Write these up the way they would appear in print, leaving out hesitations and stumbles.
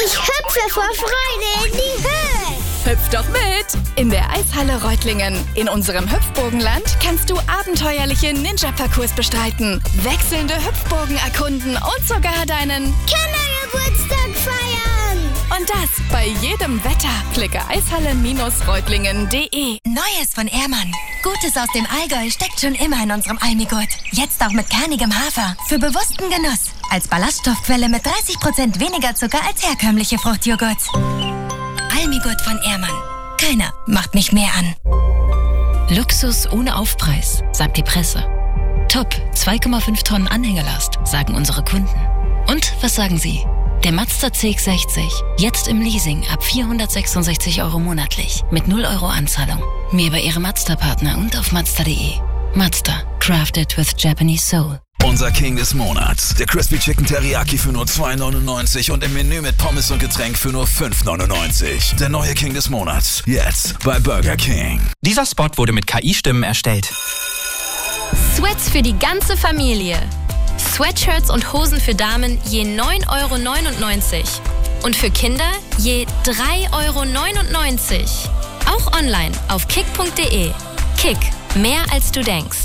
Ich hüpfe vor Freude in die Höhe. Hüpf doch mit! In der Eishalle Reutlingen. In unserem Hüpfburgenland kannst du abenteuerliche Ninja-Parcours bestreiten, wechselnde Hüpfburgen erkunden und sogar deinen Kindergeburtstag feiern. Und das bei jedem Wetter. Klicke eishalle-reutlingen.de. Neues von Ehrmann. Gutes aus dem Allgäu steckt schon immer in unserem Almigurt. Jetzt auch mit kernigem Hafer. Für bewussten Genuss. Als Ballaststoffquelle mit 30% weniger Zucker als herkömmliche Fruchtjoghurts. Almigurt von Ehrmann. Keiner macht mich mehr an. Luxus ohne Aufpreis, sagt die Presse. Top, 2,5 Tonnen Anhängelast, sagen unsere Kunden. Und was sagen Sie? Der Mazda CX-60, jetzt im Leasing ab 466 € monatlich, mit 0 € Anzahlung. Mehr bei Ihrem Mazda-Partner und auf Mazda.de. Mazda, crafted with Japanese soul. Unser King des Monats, der Crispy Chicken Teriyaki für nur 2,99 und im Menü mit Pommes und Getränk für nur 5,99. Der neue King des Monats, jetzt bei Burger King. Dieser Spot wurde mit KI-Stimmen erstellt. Sweats für die ganze Familie. Sweatshirts und Hosen für Damen je 9,99 € und für Kinder je 3,99 €. Auch online auf kick.de. Kick, mehr als du denkst.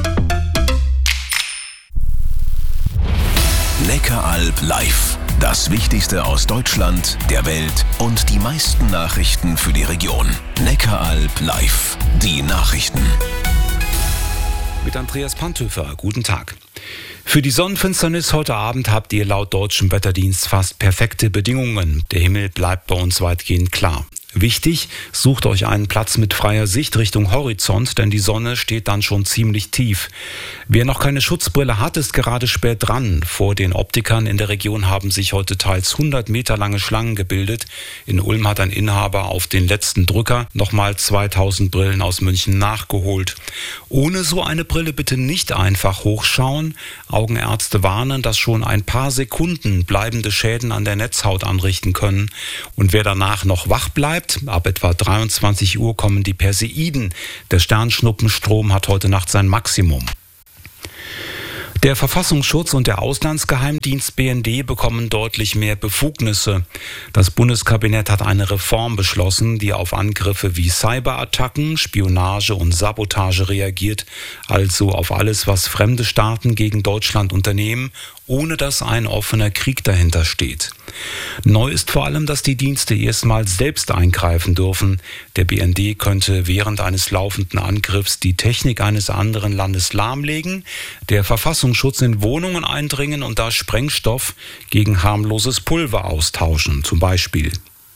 Neckaralb live. Das Wichtigste aus Deutschland, der Welt und die meisten Nachrichten für die Region. Neckaralb live. Die Nachrichten. Mit Andreas Panthöfer. Guten Tag. Für die Sonnenfinsternis heute Abend habt ihr laut deutschem Wetterdienst fast perfekte Bedingungen. Der Himmel bleibt bei uns weitgehend klar. Wichtig, sucht euch einen Platz mit freier Sicht Richtung Horizont, denn die Sonne steht dann schon ziemlich tief. Wer noch keine Schutzbrille hat, ist gerade spät dran. Vor den Optikern in der Region haben sich heute teils 100 Meter lange Schlangen gebildet. In Ulm hat ein Inhaber auf den letzten Drücker nochmal 2000 Brillen aus München nachgeholt. Ohne so eine Brille bitte nicht einfach hochschauen. Augenärzte warnen, dass schon ein paar Sekunden bleibende Schäden an der Netzhaut anrichten können. Und wer danach noch wach bleibt, ab etwa 23 Uhr kommen die Perseiden. Der Sternschnuppenstrom hat heute Nacht sein Maximum. Der Verfassungsschutz und der Auslandsgeheimdienst BND bekommen deutlich mehr Befugnisse. Das Bundeskabinett hat eine Reform beschlossen, die auf Angriffe wie Cyberattacken, Spionage und Sabotage reagiert, also auf alles, was fremde Staaten gegen Deutschland unternehmen, ohne dass ein offener Krieg dahinter steht. Neu ist vor allem, dass die Dienste erstmals selbst eingreifen dürfen. Der BND könnte während eines laufenden Angriffs die Technik eines anderen Landes lahmlegen, der Verfassungsschutz in Wohnungen eindringen und da Sprengstoff gegen harmloses Pulver austauschen, zum Beispiel.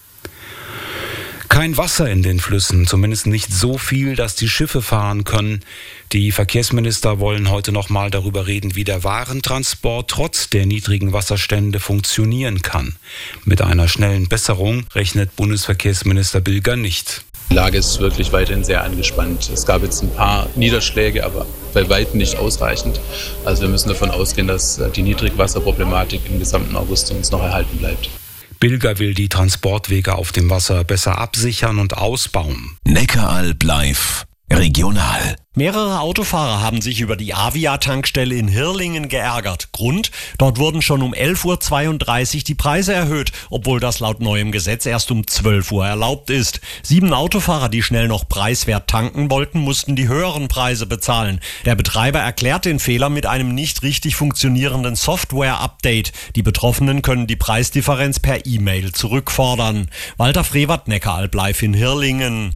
Kein Wasser in den Flüssen, zumindest nicht so viel, dass die Schiffe fahren können. Die Verkehrsminister wollen heute nochmal darüber reden, wie der Warentransport trotz der niedrigen Wasserstände funktionieren kann. Mit einer schnellen Besserung rechnet Bundesverkehrsminister Bilger nicht. Die Lage ist wirklich weiterhin sehr angespannt. Es gab jetzt ein paar Niederschläge, aber bei weitem nicht ausreichend. Also wir müssen davon ausgehen, dass die Niedrigwasserproblematik im gesamten August uns noch erhalten bleibt. Bilger will die Transportwege auf dem Wasser besser absichern und ausbauen. Neckaralb live. Regional. Mehrere Autofahrer haben sich über die Avia-Tankstelle in Hirlingen geärgert. Grund? Dort wurden schon um 11:32 Uhr die Preise erhöht, obwohl das laut neuem Gesetz erst um 12 Uhr erlaubt ist. 7 Autofahrer, die schnell noch preiswert tanken wollten, mussten die höheren Preise bezahlen. Der Betreiber erklärt den Fehler mit einem nicht richtig funktionierenden Software-Update. Die Betroffenen können die Preisdifferenz per E-Mail zurückfordern. Walter Frevert, Neckaralb live in Hirlingen.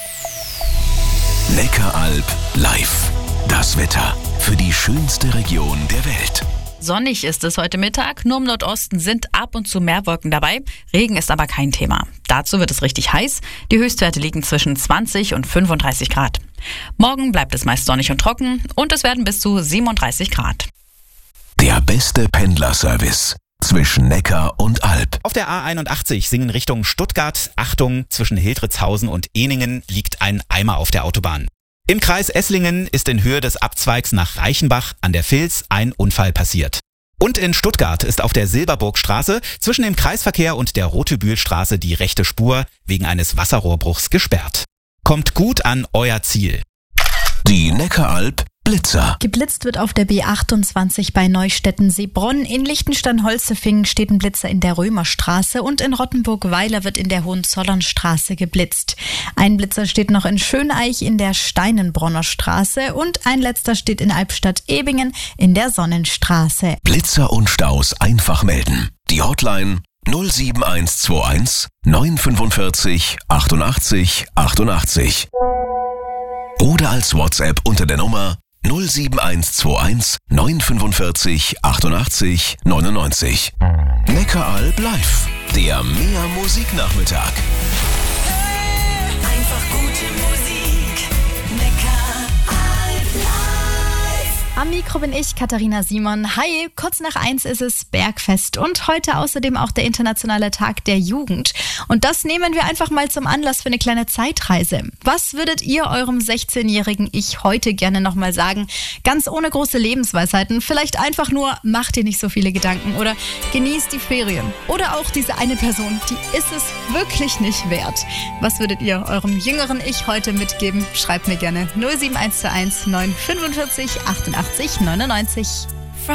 Neckaralb live. Das Wetter für die schönste Region der Welt. Sonnig ist es heute Mittag, nur im Nordosten sind ab und zu mehr Wolken dabei. Regen ist aber kein Thema. Dazu wird es richtig heiß. Die Höchstwerte liegen zwischen 20 und 35 Grad. Morgen bleibt es meist sonnig und trocken und es werden bis zu 37 Grad. Der beste Pendlerservice zwischen Neckar und Alb. Auf der A81 Singen Richtung Stuttgart. Achtung, zwischen Hildritzhausen und Ehningen liegt ein Eimer auf der Autobahn. Im Kreis Esslingen ist in Höhe des Abzweigs nach Reichenbach an der Vils ein Unfall passiert. Und in Stuttgart ist auf der Silberburgstraße zwischen dem Kreisverkehr und der Rotebühlstraße die rechte Spur wegen eines Wasserrohrbruchs gesperrt. Kommt gut an euer Ziel. Die Neckaralb Blitzer. Geblitzt wird auf der B28 bei Neustetten-Seebronn. In Liechtenstein-Holzefingen steht ein Blitzer in der Römerstraße und in Rottenburg-Weiler wird in der Hohenzollernstraße geblitzt. Ein Blitzer steht noch in Schöneich in der Steinenbronner Straße und ein letzter steht in Albstadt-Ebingen in der Sonnenstraße. Blitzer und Staus einfach melden. Die Hotline 07121 945 88 88. Oder als WhatsApp unter der Nummer 07121 945 88 99. Neckaralb live, der Mehr Musiknachmittag. Einfach gute Musik. Neckaralb live. Am Mikro bin ich, Katharina Simon. Hi, kurz nach 1 ist es Bergfest und heute außerdem auch der internationale Tag der Jugend. Und das nehmen wir einfach mal zum Anlass für eine kleine Zeitreise. Was würdet ihr eurem 16-jährigen Ich heute gerne nochmal sagen? Ganz ohne große Lebensweisheiten. Vielleicht einfach nur, macht dir nicht so viele Gedanken oder genießt die Ferien. Oder auch diese eine Person, die ist es wirklich nicht wert. Was würdet ihr eurem jüngeren Ich heute mitgeben? Schreibt mir gerne 07121 945 88 99.